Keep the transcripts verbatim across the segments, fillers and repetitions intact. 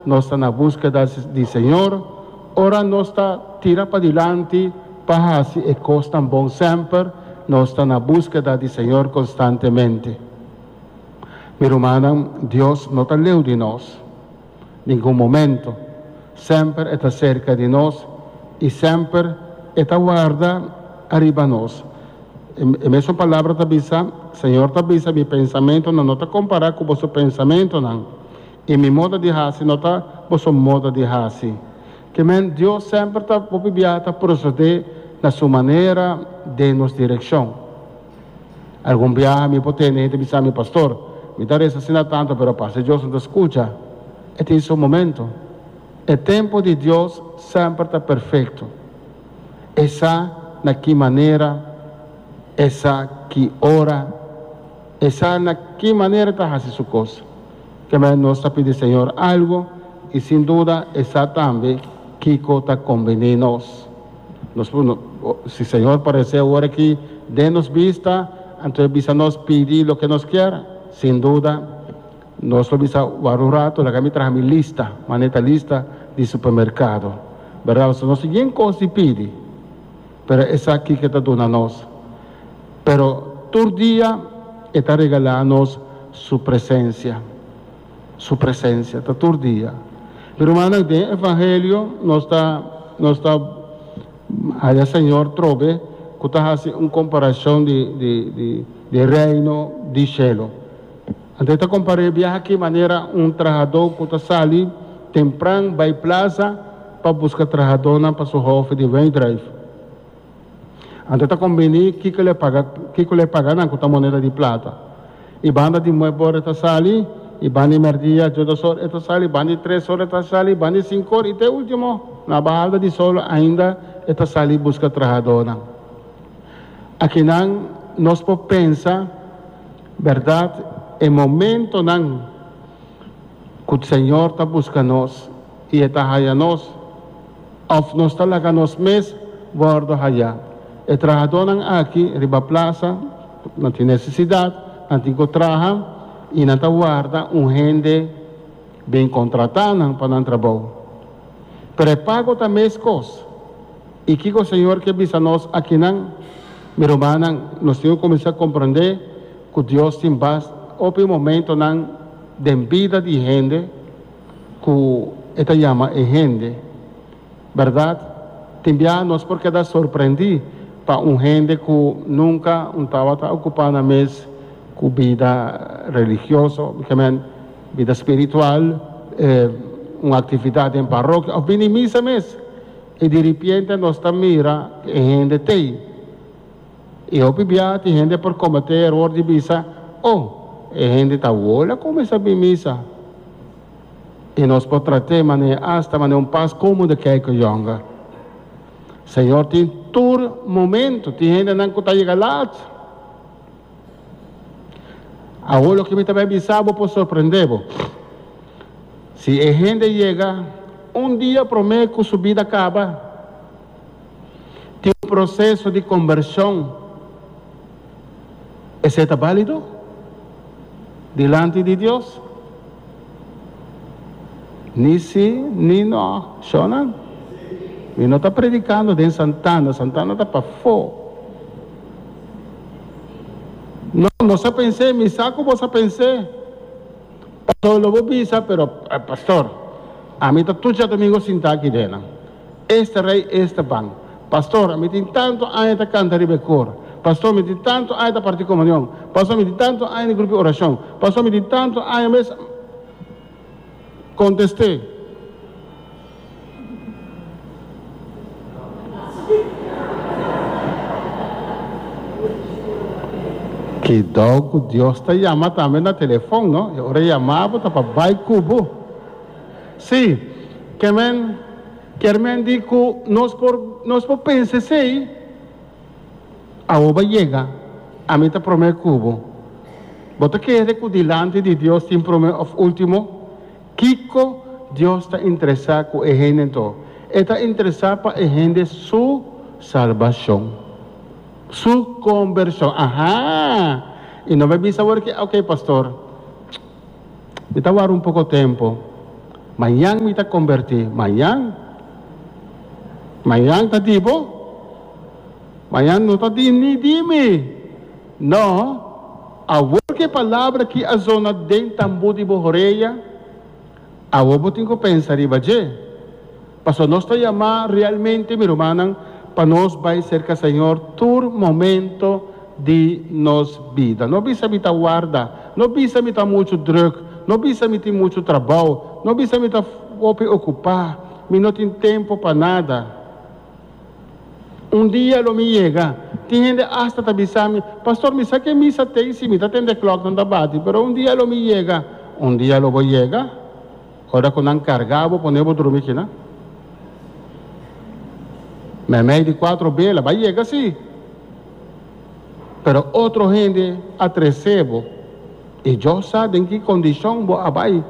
nós está na búsqueda do Senhor, ora nós está tira para diante, para assim e costa bom sempre, nós está na búsqueda do Senhor constantemente. Meu irmão, Deus não está leu de nós, em nenhum momento, sempre está cerca de nós e sempre está guarda arriba nós. E mesma palavra está dizendo, Senhor está dizendo, meu pensamento não está comparado com o vosso pensamento, não. E meu modo de fazer não está com o vosso modo de fazer. Que men, Deus sempre está para proceder na sua maneira de nos direção. Algum dia me pode ter gente dizer, meu pastor, me dá essa cena tanto, pero passa, Deus não escuta. É em seu momento. O tempo de Deus sempre está perfeito. Essa na que maneira, essa que hora, essa na que maneira está fazendo sua coisa. Que nós está pedindo, Senhor, algo, e sem dúvida, essa também que está convenindo nós. Se o Senhor parecer agora que dê-nos vista, então visa nos pedir o que nos quer, sem dúvida, nós vamos o rato, la kami traga mi lista, maneta lista de supermercado. Verdade? Não sei quem coisa pede, pero essa aqui que está dando a nós. Pero todo dia está regalando-nos sua presença. Sua presença, está todo dia. Pero, irmão, no Evangelho, nós está, nós está, aí, Senhor, trove, que está fazendo uma comparação de, de, de, de reino de céu. Então, eu comparei, viaja aqui, maneira, um trabalhador que está sali, temprano, vai plaza, para buscar trabalhador para sua hofe de bem drive. Então, está combinando que que ele paga, que que ele paga na conta moneda de plata. E banda de moebor está sali, e banda de merdia, duas horas está sali, banda de três horas está sali, banda de cinco horas, e até último, na barra de sol, ainda está sali busca trabalhador. Aqui não, nós podemos pensar, verdade, é momento não, que o Senhor está buscando nós, e está aí nós, ou nós está lá nós mesmos, guarda aí. E trabalhador aqui, riba plaza, não tem necessidade, não tem que trabalhar, e não guarda um gente bem contratado para não trabalhar. Pré-pago também as coisas. E que o Senhor que visa nós aqui não, meu irmão, nós temos que começar a compreender que Deus tem bastante, houve um momento não, de vida de gente, que esta chama é gente, verdade? Também nós porque dá surpreendido para um gente que nunca estava ocupado na mesa com vida religiosa, vida espiritual, eh, uma atividade em paróquia, ou bem em missa mesmo. E de repente nós estamos mira que a gente tem. E obviamente a gente por cometer erro de missa, oh, a gente está olha como essa missa. E nós podemos tratar maneira hasta maneira um passo como de que é que jonga. Senhor, tem todo momento, tem gente não que está chegando. Agora, o que me também avisava, por surpreender. Se a gente chega, um dia promete que sua vida acaba. Tem um processo de conversão. Esse está válido? Delante de Deus? Ni sim, ni não. Só não. E não está predicando de Santana, Santana está para fora. Não, não se pensei, me saco, você pensei. Pastor, eu vou pensar, pero, pastor, a mim está tudo já domingo sentado aqui dentro. Este rei, este banco. Pastor, a mim tem tanto anos de cantar e becor. Pastor, me tem tanto anos de partir comunhão. Pastor, me tem tanto anos de grupo de oração. Pastor, me tem tanto anos mesmo. Contestei. Que dogo Deus está chamando também no telefone, não? Eu chamava para vai cubo. Sim, que men, que men digo, nós por nós por pensar sei, a oba chega, a mim está prometo cubo. Bota que é que delante de Deus tem prometo último, Kiko Deus está interessado com a gente então, está interessado para a gente sua salvação. Sua conversão. Aham. E não vai pensar que, ok, pastor, me está guardando um pouco de tempo, Mañana me ta convertir. Mañana. Mañana ta tipo. Mañana não está ni dime. Não. A outra palavra que a zona dentro tambo de borreia. A outra tem que pensar em baje. Para nós está chamar realmente, meu irmão, para nós vai ser que o Senhor tur momento de nos vida. Não precisa me ta guarda. Não precisa me ta muito druk. Não precisa me ter muito trabalho. Não precisa me ta ocupar. Me não tem tempo para nada. Um dia lo me chega, tem gente hasta te avisar-me, pastor, me sabe que missa tem, se me está tendo clock não bate, pero um dia lo me chega, um dia lo vou chegar, ora quando encargado, ponemos dormir aqui, né? Me meio de quatro belas, vai chegar sim. Pero outro gente atrasebo, e eu sabe em que condição vou abai.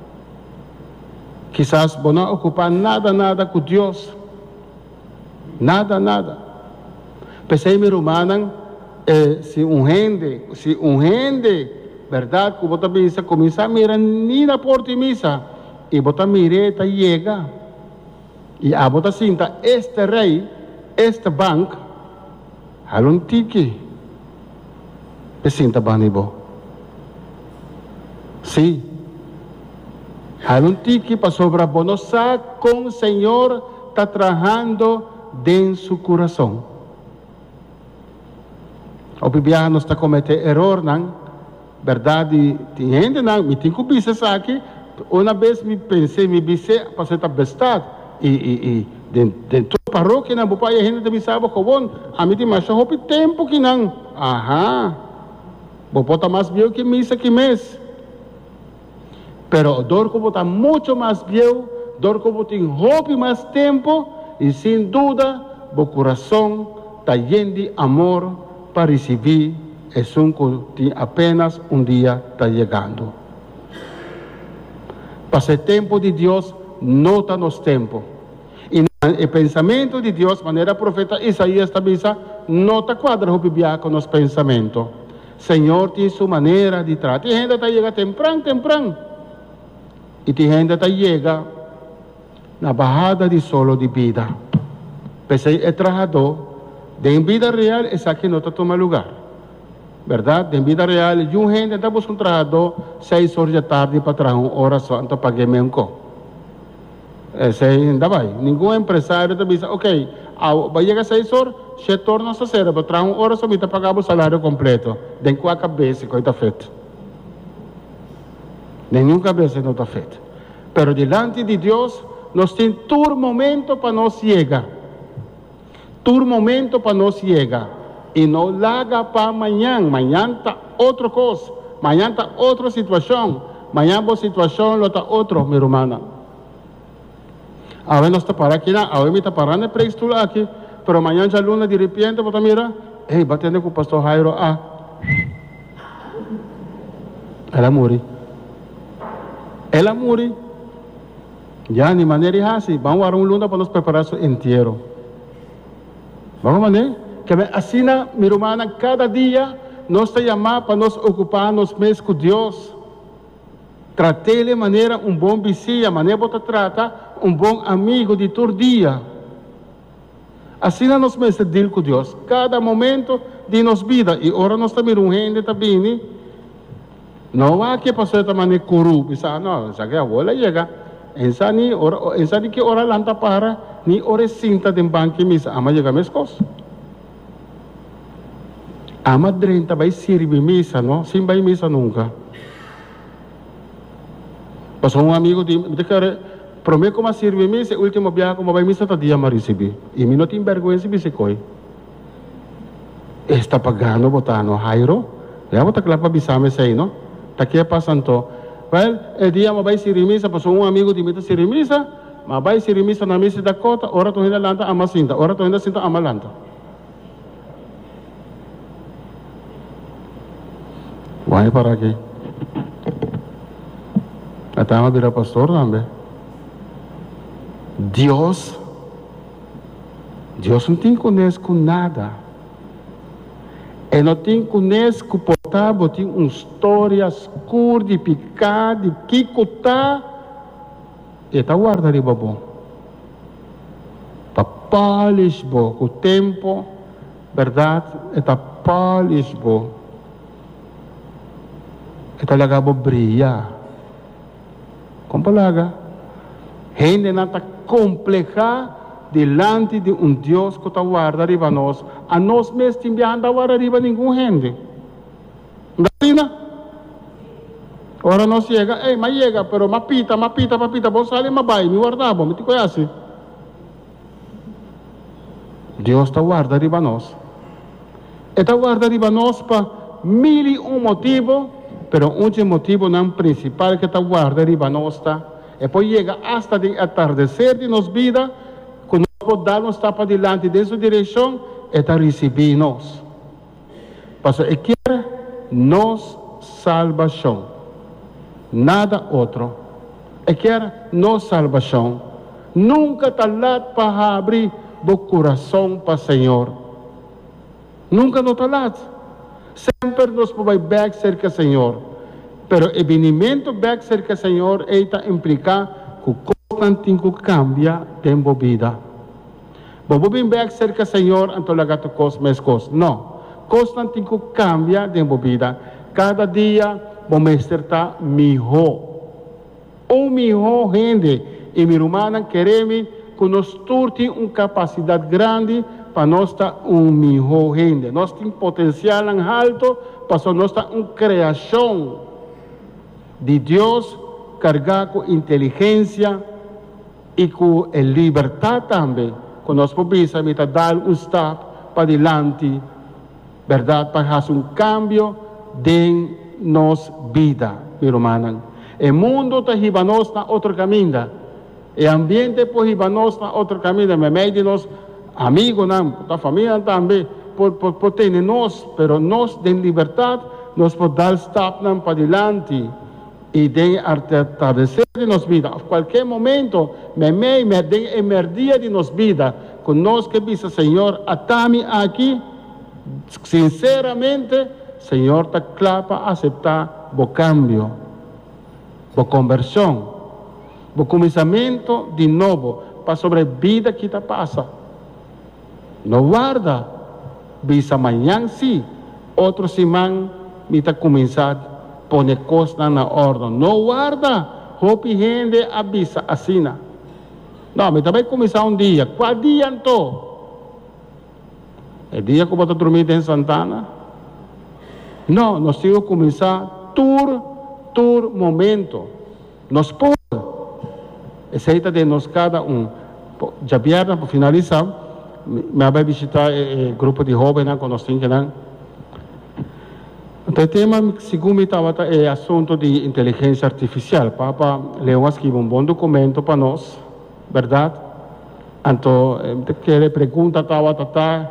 Quizás vou não ocupar nada, nada com Deus. Nada, nada. Pensei, meu irmão, eh, se um gente, se um gente, verdade, que você pensa, começa a mirar nem na porta de missa, e você mira, tá chega, e a você sinta, este rei, este banco, há um tique, e sinta banibo. Sim. Há um tique para sobreabonosar com o Senhor, está trabalhando dentro seu coração. O biblia nos está cometendo erro, não? Verdade, tem gente, não? Me tem que pensar aqui. Uma vez me pensei, me pensei, para ser bestado. E, e, e, dentro da paróquia, não, papai, a gente me sabe que bom. A mim tem mais o tempo que não. Aham. Vou botar mais viu que missa que mês. Pero dor como está muito mais viu, dor como tem roupa mais tempo. E sem dúvida, o coração está cheio de amor para receber esse um que apenas um dia está chegando. Para o tempo de Deus, não está nos tempos. E o pensamento de Deus, maneira profeta Isaías também não está quadrado com nos pensamentos. Senhor tem sua maneira de tratar. Tem gente que chega temprano, temprano. E tem gente que chega na bajada de solo de vida. Pensei, é trabajador. De vida real, esse aqui não está tomando lugar. Verdade? De vida real, e um gente está buscando um trabajador seis horas da tarde para trabalhar uma hora só, então paguei mesmo. Esse ainda vai. Nenhum empresário está dizendo, ok, vai chegar seis horas, se torna a ser, para trabalhar uma hora só, me está pagando o salário completo. De qual cabeça que está feito? Nenhuma cabeça não está feita. Pero diante de Deus, nós temos todo momento para nós chegar. Todo momento para nós chegar. E não larga para amanhã. Amanhã está outra coisa. Amanhã está outra situação. Amanhã a situação está outra, minha irmã. Agora nós estamos parando aqui. Agora me está parando para estudar aqui. Mas amanhã já luna de repente, você mira. Ei, batendo com o pastor Jairo. Ah. Ela morreu. Ela morreu. Já, de maneira assim, vamos dar um luna para nos preparar o entierro. Vamos maneira? Que assim, minha irmã, cada dia, nós te chamamos para nos ocuparmos mais com Deus. Tratei de maneira um bom vizinho, maneira para tratar um bom amigo de todo dia. Assim nós nos deal com Deus. Cada momento de nossa vida. E ora nós também um gente também. Não há que passar também corrupto. Não, isso aqui é a bola chega. Insani ora insani que ora lanta para ni ora sinta de banque misa ama chega mes cos. Ama drenta vai servir misa, não? Sim vai misa nunca. Passou um amigo de de cara promete como servir misa, último viagem como vai misa tá dia mas receber. E mim não tem vergonha se bise coi. Está pagando botano Jairo. Já botar lá para bisame sei, não? Tá que passando. Well, el dia mas vai servir misa, passou um amigo de mim tá servir misa, mas vai servir misa na misa da cota, ora tu ainda lanta ama sinta, ora tu ainda sinta ama lanta. Vai para aqui. Atama vira pastor também. Deus, Deus não tem conhece com nada. Ele não tem conhece com portável, tem uma história escura de pecado, de que cotar. e ta guarda riba bom. Ta palis bo, com o tempo, verdade, e ta palis bo. E talaga bo brilha. Como palaga? Gente não ta compleja delante de um Deus que ta guarda riba nós. A nós mesmos também não guarda riba nenhum gente. Não. Ora nós chega, ei, mas chega, pero mapita, mapita, mapita, bom sale, mabai, me guardava, me te conhece. Deus está guarda riba nós. Está guarda riba nós para mil e um motivo, pero um motivo não principal que está guarda riba nós está. E depois chega hasta de atardecer de nos vida, quando nós podemos estar para diante de sua direção, e está receber nós. Pastor, e quer nos salvação. Nada outro. E quer nos salvação. Nunca talat para abrir o coração para o Senhor. Nunca no talat. Sempre nos vai back cerca do Senhor. Pero o venimento back cerca do Senhor está implica que o constante cambia tempo vida. Bobo bem back cerca do Senhor, então lagato cos mes cos. Não. Constante cambia tempo vida. Cada dia o mestre está melhor. O melhor gente. E minha irmã queremos que nós turte uma capacidade grande para nós estar um melhor gente. Nós temos potencial alto para nós estar uma criação de Deus carregada com inteligência e com liberdade também. Que nós podemos dar um step para adelante, verdade, para fazer um cambio de nos vida, mi hermana. El mundo está llevándonos a otro camino. El ambiente está llevándonos a otro camino. Me mete nos amigos, la familia también, por, por, por tenernos, pero nos den libertad, nos podemos dar stop para adelante y de atardecer de nos vida. A cualquier momento, me me me den emergía de nos vida. Con nos que dice, Señor, atame aquí, sinceramente, Senhor está claro para aceitar o cambio, a conversão, o começamento de novo, para sobre a vida que está passa. Não guarda, bisa amanhã sim, outro semana, me está começando a pôr coisas na ordem. Não guarda, hope gente avisa assim. Não, me também começar um dia, qual dia então? É dia que eu vou dormir em Santana? Não, nós temos que começar tur, tur momento. Nós podemos. Aceita de nós cada um. Já vieram para finalizar, me vai visitar o grupo de jovens que nós temos. Então, o tema, segundo me estava, é assunto de inteligência artificial. Papa Leão escreveu um bom documento para nós, verdade? Então, eu quero perguntar, estava, estava,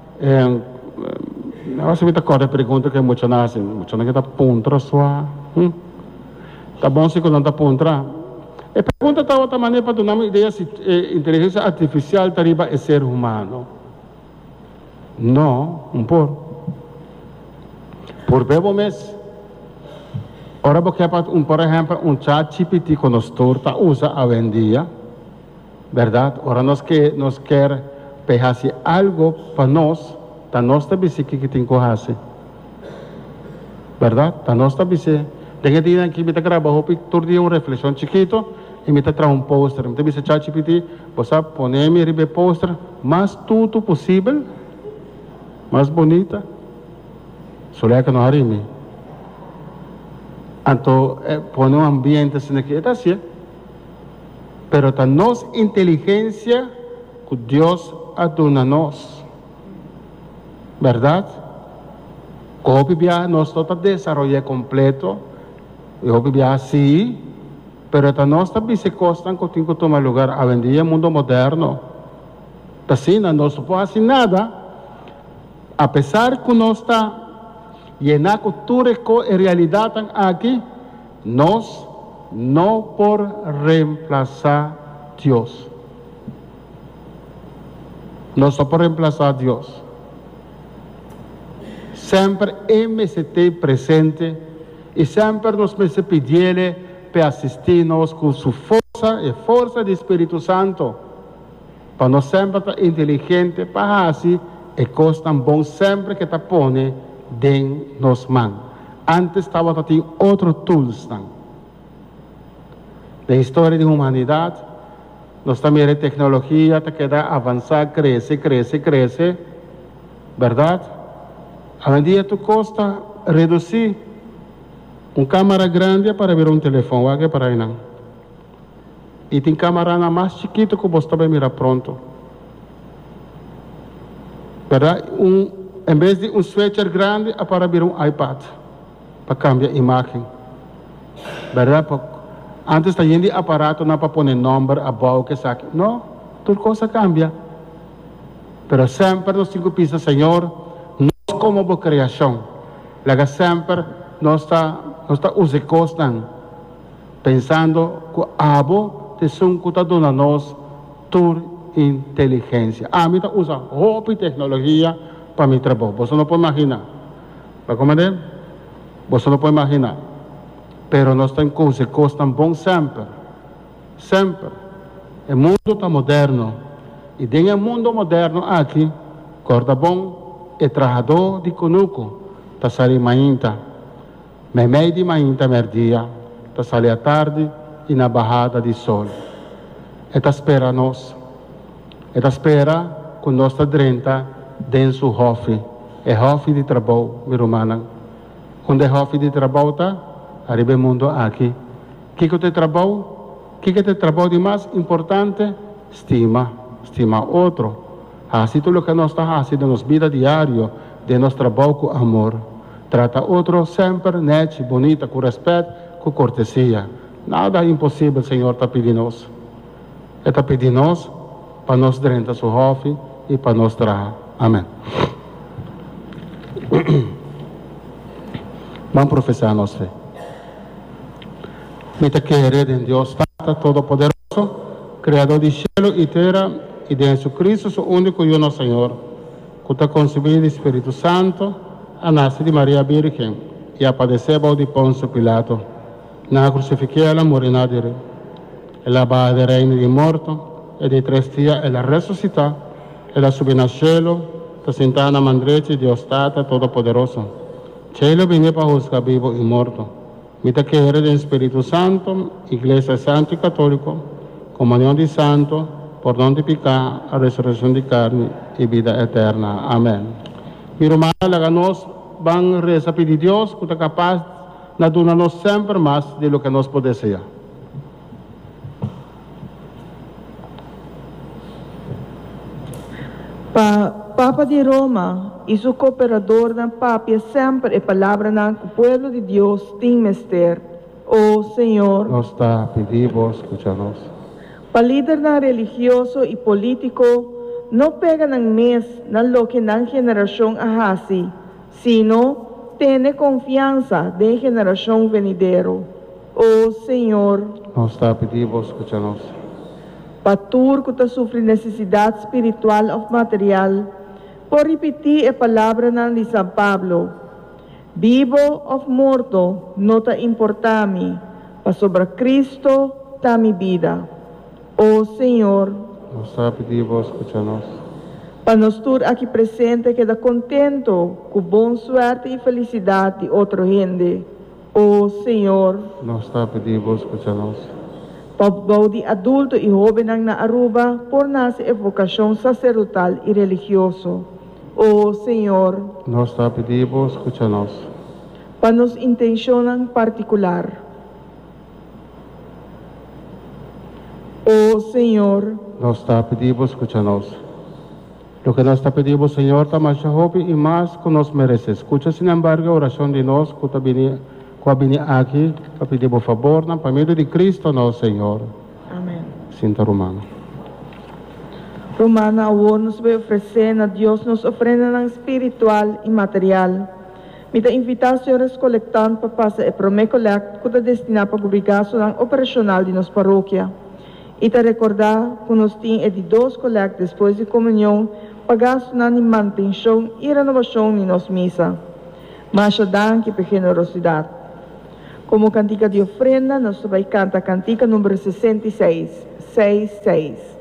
não sei se me pergunta que muitos nascem, muitos não está pontra só, tá bom se não está pontra. A pergunta estava também para dar uma ideia se inteligência artificial tariba é ser humano. Não, um por. Por bebo mês. Ora porque um por exemplo um chat G P T que nós torta usa hoje em dia, verdade? Ora nós que nós quer pegar algo para nós. Tá nós também se que tem que fazer, verdade? Tá nós também se. Dengue dia que me tá gravando, hope todo dia uma reflexão chiquito e me tá traz um poster. Me também se chat G P T, você põe me ribe poster, mais tudo possível, mais bonita. Só que não harime. Então, põe um ambiente assim que é assim. Pero tá nós inteligência que Deus aduna nós. Verdade? Como via nós todo desenvolver completo, eu via sim, pero tá nós também se costam que tem que tomar lugar hoje em dia mundo moderno. Tá assim, não nós não pode fazer nada, apesar que nós está e na cultura e realidade aqui, nós não por reemplazar Deus. Nós não por reemplazar Deus. Sempre M S T presente e sempre nos me se pedirle para assistir-nos com sua força força e força do Espírito Santo. Para nós sempre estar inteligente, para assim, e coisa tão bom sempre que está põe dentro nos mãos. Antes estava tendo outro tools. Na história da humanidade, nós também a tecnologia está queda avançar, cresce, cresce, cresce, verdade? Hoje em dia tu custa reduzir uma câmera grande para ver um telefone, aqui para aí não. E tem câmera mais chiquita que você também mira pronto. Verdade? Um, em vez de um switcher grande, é para ver um iPad, para cambiar a imagem. Verdade? Antes tinha de aparato não para pôr número, a boa que saque. Não, tudo coisa cambia. Pero sempre nós temos que pensar, Senhor, nós como a criação, lá sempre nós está nós está usando coisas, pensando que a abo te são que está dando nós toda inteligência. A mim está usando roupa e tecnologia para meu trabalho. Você não pode imaginar. Para compreender? Você não pode imaginar. Pero nós temos que usar coisas tão bom sempre. Sempre. O mundo está moderno. E dentro do mundo moderno aqui, corda bom, é trabalhador de conuco, está saindo mainta, me meio de mainta merdia, está saindo à tarde e na barrada de sol. Está espera nós, está espera que nós está drenta dentro do hofe, é hofe de trabalho, meu irmão. Onde é hofe de trabalho está, arriba o mundo aqui. O que é o trabalho? O que é o trabalho de mais importante? Estima. Estima outro. Assim tudo que nós estamos fazendo na nossa vida diária, de nosso trabalho com amor. Trata outro sempre, net, bonita, com respeito, com cortesia. Nada é impossível, Senhor, está pedindo nós. Está pedindo nós para nós dentro do hofe e para nós trabalhar. Amém. Vamos professar a nossa fé. Me te querer em Deus, Tata Todo-Poderoso, Criador de céu e terra, e de Jesus Cristo, seu único e nosso Senhor, que está concebido do Espírito Santo, a nascer de Maria Virgem, e a padecer de Pôncio Pilato, na crucifiquei ela, morrer na dire, ela vai de reino de morto, e de três dias ela ressuscita, ela subiu no céu, está sentada na mão direita de Deus Tata Todo-Poderoso. Cielo viene para juzgar vivo e morto. Mita que eres del Espíritu Santo, Iglesia Santa y Católico, comunión de santo, perdón de pecado, resurrección de carne y vida eterna. Amén. Mi hermana, nos van a rezar pedir Dios que está capaz de darnos siempre más de lo que nos puede ser. Pa Papa de Roma e seu cooperador na Papia sempre a palavra na pueblo de Deus tem mester. Oh Senhor, nos está pedimos, escúchanos. Pa líder na religioso e político, não pega ng mes na lo que na geração ahasi, sino tiene confiança de geração venidero. Oh Senhor, nos está pedimos, escúchanos. Patur que sofre necessidade espiritual ou material, por repetir a palavra de São Pablo, vivo ou morto, não te importa-me, para sobre Cristo está minha vida. Oh Senhor, nos está pedimos, escúchanos. para nós todos aqui presente, queda contento com boa sorte e felicidade de outra gente. Oh Senhor, nos está pedimos, escúchanos. Pagbaw de adulto e jovem ang naaruba por nasa evocação sacerdotal e religioso. O Senhor, nos está pedimos, escúchanos. para nos intencionam particular. O Senhor, nos está pedimos, escúchanos. Lo que nos está pedimos, Señor, está más joven y más que nos merece. Escucha, sin embargo, la oración de nos, que viene aquí, para pedir por favor, na família de Cristo, nosso Senhor. Amém. Sinta Romana. Romana, o nos vai oferecer a Deus nos ofrenda espiritual e material. Me da invitar os senhores colectantes para passar a promessa coleta que está destinada para a obrigação operacional de nossa paróquia. E te recordar que nós temos de dois coletas depois de comunhão para gasto na manutenção e renovação de nossa missa. Mas a danke por generosidade. Como cantica de ofrenda, nos vai canta cantica número sesenta e seis, seis, seis.